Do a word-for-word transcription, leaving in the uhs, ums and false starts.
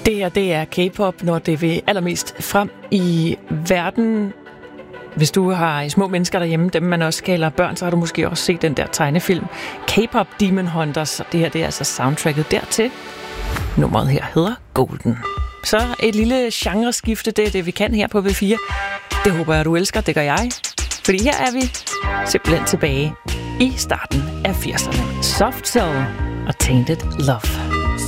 Det her, det er K-pop, når det vil allermest frem i verden. Hvis du har små mennesker derhjemme, dem man også kalder børn, så har du måske også set den der tegnefilm K-pop Demon Hunters. Det her, det er altså soundtracket dertil. Nummeret her hedder Golden. Så et lille genreskifte, det er det, vi kan her på V fire. Det håber jeg, du elsker, det gør jeg. Fordi her er vi simpelthen tilbage i starten af firserne. Soft Cell og Tainted Love.